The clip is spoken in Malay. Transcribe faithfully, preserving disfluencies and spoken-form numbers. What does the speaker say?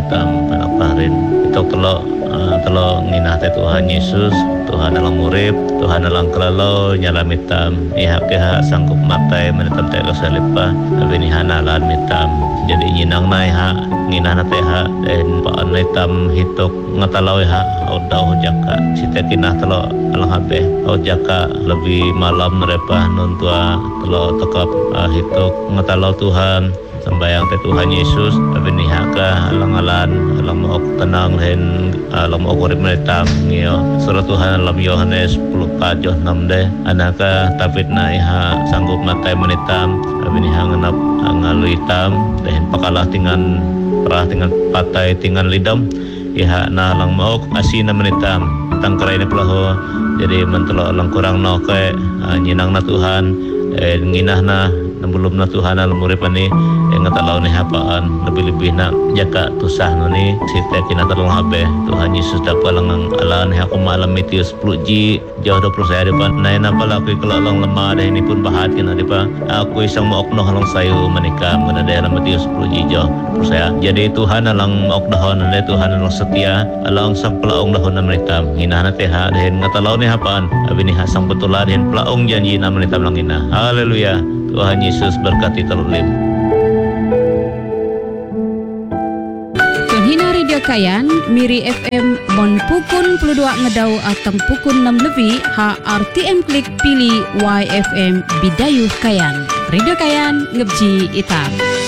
mitam panaparin. Ito telo uh, telo nginah te Tuhan Yesus, Tuhan alang murip, Tuhan alang kelalo nyala mitam. Ihak keha sanggup matai menitam te kasalipa, tapi ni hanalan mitam. Jadi nyinang na iha nginah na teha dan paan mitam hitok ngatalau iha odau jaka. Sita kinah telo alang habe au jaka lebih malam merepah nuntua telo tekap uh, hitok ngatalau Tuhan sembayang te Tuhan Yesus tapi nihaka alang-alan alang maok tenang hen alang maok urip menetam ngio surah Tuhan dalam Yohanes sepuluh pajoh enam de anaka tapit na iha sanggup matai menetam tapi niha ngenap ngalui tam dehen pakalah tingan perah tingan patai tingan lidam iha na alang maok asina menetam tangkerai ni pelaho jadi mentelo alang kurang no ke uh, nyinang na Tuhan eh, nginah na belum na Tuhan alam muripan ni yang ngatalau ni hapaan lebih-lebih nak jaka tusah no ni sita kina tolong habe Tuhan Yesus dapat langang ala ni aku malam itu sepuluh ji jauh dua puluh saya depan nai napa aku kalau lang lemah dah ini pun bahat kina depan aku isang maoknoh lang sayu menikah mengenai dalam itu sepuluh ji jauh dua puluh saya jadi Tuhan alang maoknohon dan Tuhan alang setia alang sang pelaung dahon na menitam hinah na teha dan ngatalau ni hapaan abi ni hasang betulah dan pelaung janji na menitam lang hinah. Haleluya. Tuhan Yesus berkati terlim. Tunhina Radio Kayan, Miri F M Mon Pukun puluh dua ngedau atang pukun enam lebih H R T M klik pilih Y F M Bidayuh Kayan. Radio Kayan ngebji itam.